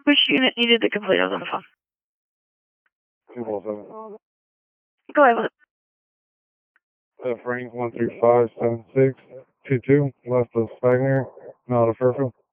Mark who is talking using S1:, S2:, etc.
S1: Which unit needed to complete? I was on the phone.
S2: 207.
S1: Go ahead with it.
S2: Frank 1357622 left of Spagner, not a Fairfield.